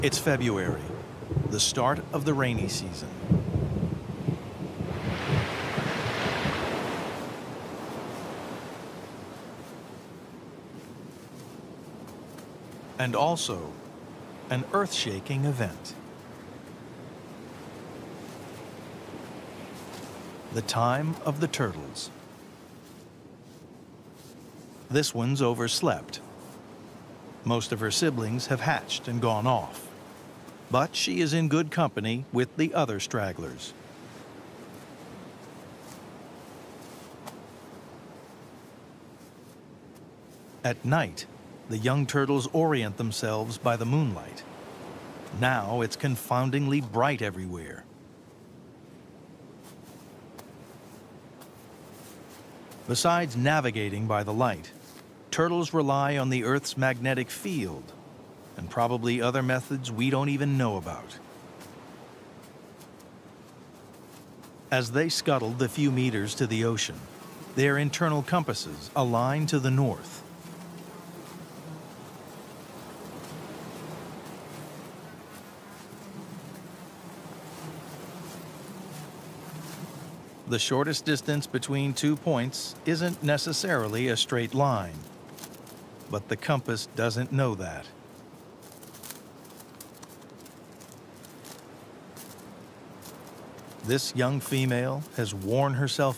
It's February, the start of the rainy season. And also, an earth-shaking event. The time of the turtles. This one's overslept. Most of her siblings have hatched and gone off, but she is in good company with the other stragglers. At night, the young turtles orient themselves by the moonlight. Now it's confoundingly bright everywhere. Besides navigating by the light, turtles rely on the Earth's magnetic field and probably other methods we don't even know about. As they scuttled the few meters to the ocean, their internal compasses aligned to the north. The shortest distance between 2 points isn't necessarily a straight line, but the compass doesn't know that. This young female has worn herself